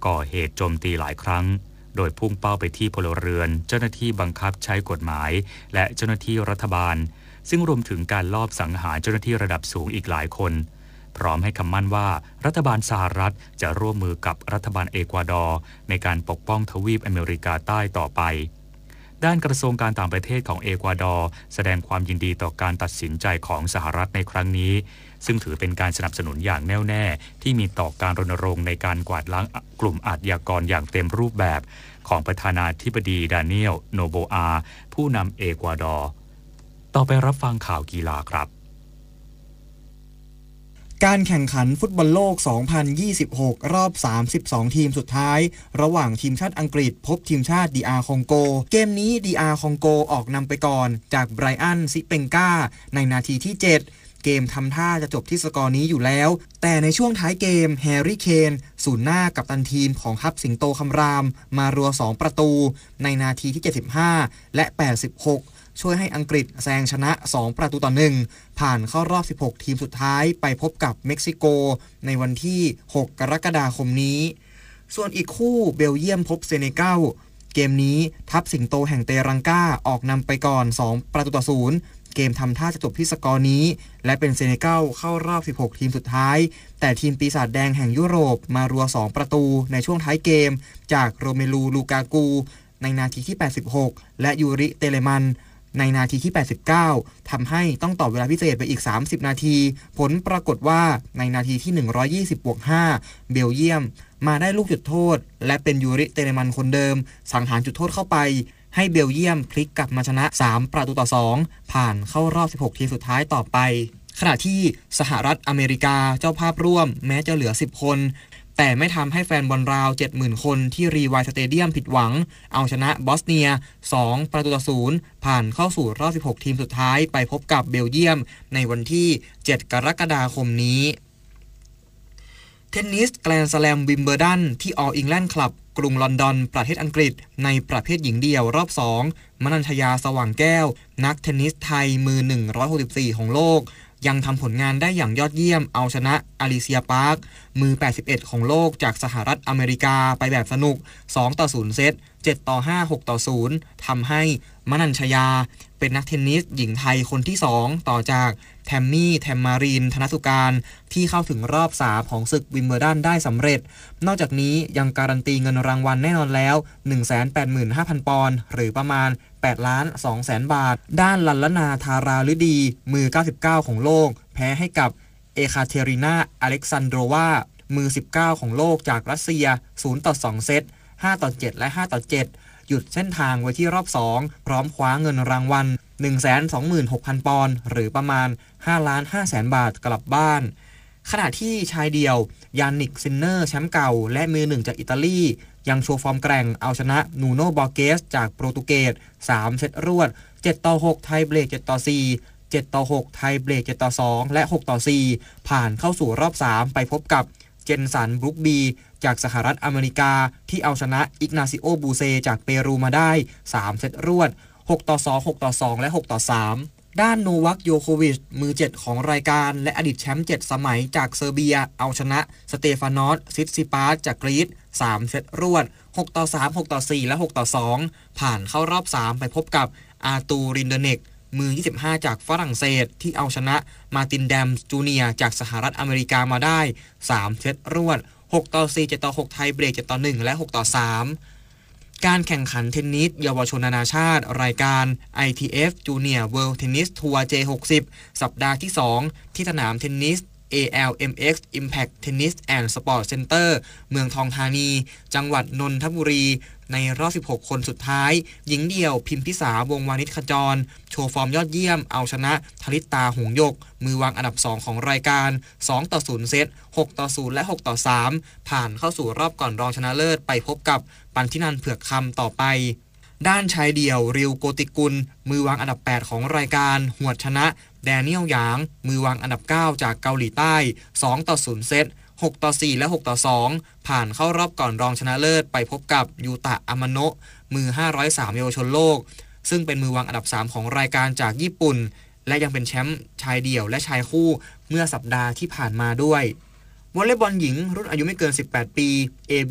ก่อเหตุโจมตีหลายครั้งโดยพุ่งเป้าไปที่พลเรือนเจ้าหน้าที่บังคับใช้กฎหมายและเจ้าหน้าที่รัฐบาลซึ่งรวมถึงการลอบสังหารเจ้าหน้าที่ระดับสูงอีกหลายคนพร้อมให้คำมั่นว่ารัฐบาลสหรัฐจะร่วมมือกับรัฐบาลเอกวาดอร์ในการปกป้องทวีปอเมริกาใต้ต่อไปด้านกระทรวงการต่างประเทศของเอกวาดอร์แสดงความยินดีต่อการตัดสินใจของสหรัฐในครั้งนี้ซึ่งถือเป็นการสนับสนุนอย่างแน่วแน่ที่มีต่อการรณรงค์ในการกวาดล้างกลุ่มอาชญากรอย่างเต็มรูปแบบของประธานาธิบดีดาเนียลโนโบอาผู้นำเอกวาดอร์ต่อไปรับฟังข่าวกีฬาครับการแข่งขันฟุตบอลโลก 2026 รอบ 32 ทีมสุดท้ายระหว่างทีมชาติอังกฤษพบทีมชาติDRคองโกเกมนี้DRคองโกออกนำไปก่อนจากไบรอันซิเปงกาในนาทีที่ 7เกมทำท่าจะจบที่สกอร์นี้อยู่แล้วแต่ในช่วงท้ายเกมแฮร์รี่เคนศูนย์หน้ากัปตันทีมของทัพสิงโตคำรามมารัว2ประตูในนาทีที่75และ86ช่วยให้อังกฤษแซงชนะ2ประตูต่อ1ผ่านเข้ารอบ16ทีมสุดท้ายไปพบกับเม็กซิโกในวันที่6กรกฎาคมนี้ส่วนอีกคู่เบลเยียมพบเซเนกัลเกมนี้ทัพสิงโตแห่งเตรังกาออกนำไปก่อน2ประตูต่อ0เกมทำท่าจะจบที่สกอร์นี้และเป็นเซเนกัลเข้ารอบ16ทีมสุดท้ายแต่ทีมปีศาจแดงแห่งยุโรปมารัว2ประตูในช่วงท้ายเกมจากโรเมลูลูกากูในนาทีที่86และยูริเตเลมันในนาทีที่89ทำให้ต้องต่อเวลาพิเศษไปอีก30นาทีผลปรากฏว่าในนาทีที่120+5เบลเยียมมาได้ลูกจุดโทษและเป็นยูริเตเลมันคนเดิมสังหารจุดโทษเข้าไปให้เบลเยียมพลิกกลับมาชนะ3ประตูต่อ2ผ่านเข้ารอบ16ทีมสุดท้ายต่อไปขณะที่สหรัฐอเมริกาเจ้าภาพร่วมแม้จะเหลือ10คนแต่ไม่ทำให้แฟนบอลราว 70,000 คนที่รีไวร์สเตเดียมผิดหวังเอาชนะบอสเนีย2ประตูต่อ0ผ่านเข้าสู่รอบ16ทีมสุดท้ายไปพบกับเบลเยียมในวันที่7กรกฎาคมนี้เทนนิสแกรนด์สแลมวิมเบิลดันที่ออลอิงแลนด์คลับกรุงลอนดอนประเทศอังกฤษในประเภทหญิงเดี่ยวรอบ2มนัญชยาสว่างแก้วนักเทนนิสไทยมือ164ของโลกยังทำผลงานได้อย่างยอดเยี่ยมเอาชนะอลิเซียปาร์คมือ81ของโลกจากสหรัฐอเมริกาไปแบบสนุก2-0เซต7-5 6-0ทำให้มนัญชยาเป็นนักเทนนิสหญิงไทยคนที่2ต่อจากแทมมี่แทมมารีนธนสุการที่เข้าถึงรอบ3ของศึกวิมเบิลดันได้สำเร็จนอกจากนี้ยังการันตีเงินรางวัลแน่นอนแล้ว 185,000 ปอนด์หรือประมาณ8,200,000 บาทด้านลัลลนาธาราฤดีมือ99ของโลกแพ้ให้กับเอคาเทรินาอเล็กซานโดรวามือ19ของโลกจากรัสเซีย0-2เซต5-7และ5-7หยุดเส้นทางไว้ที่รอบ2พร้อมคว้าเงินรางวัล 126,000 ปอนด์หรือประมาณ 5,500,000 บาทกลับบ้านขณะที่ชายเดี่ยวยานิกซินเนอร์แชมป์เก่าและมือ1จากอิตาลียังโชว์ฟอร์มแกร่งเอาชนะนูโนบอร์เกสจากโปรตุเกส3เซตรวด7-6ไทยเบรก7-4 7-6ไทยเบรก7-2และ6-4ผ่านเข้าสู่รอบ3ไปพบกับเจนสันบรุกบีจากสหรัฐอเมริกาที่เอาชนะอิกนาซิโอบูเซจากเปรูมาได้3เซตรวด6-2 6-2และ6-3ด้านโนวัคโยโควิชมือ7ของรายการและอดีตแชมป์7สมัยจากเซอร์เบียเอาชนะสเตฟานอสซิตซิปาสจากกรีซ3เซตรวด6-3 6-4และ6-2ผ่านเข้ารอบ3ไปพบกับอาร์ตูรินเดเนกมือ25จากฝรั่งเศสที่เอาชนะมาร์ตินแดมส์จูเนียร์จากสหรัฐอเมริกามาได้3เซตรวด6-4 7-6ไทยเบรก7-1และ6-3การแข่งขันเทนนิสเยาวชนนานาชาติรายการ ITF Junior World Tennis Tour J60 สัปดาห์ที่2ที่สนามเทนนิส ALMX Impact Tennis and Sport Center เมืองทองธานีจังหวัดนนทบุรีในรอบ16คนสุดท้ายหญิงเดี่ยวพิมพิสาวงวานิชขจรโชว์ฟอร์มยอดเยี่ยมเอาชนะธลิตาหงส์หยกมือวางอันดับ2ของรายการ2-0เซต6-0และ6-3ผ่านเข้าสู่รอบก่อนรองชนะเลิศไปพบกับปันธินันท์เผือกคำต่อไปด้านชายเดี่ยวริวโกติกุลมือวางอันดับ8ของรายการหวดชนะแดเนียลหยางมือวางอันดับ9จากเกาหลีใต้2-0เซต6-4และ6-2ผ่านเข้ารอบก่อนรองชนะเลิศไปพบกับยูตะอามาโนะมือ503เยาวชนโลกซึ่งเป็นมือวางอันดับ3ของรายการจากญี่ปุ่นและยังเป็นแชมป์ชายเดี่ยวและชายคู่เมื่อสัปดาห์ที่ผ่านมาด้วยวอลเลย์บอลหญิงรุ่นอายุไม่เกิน18ปี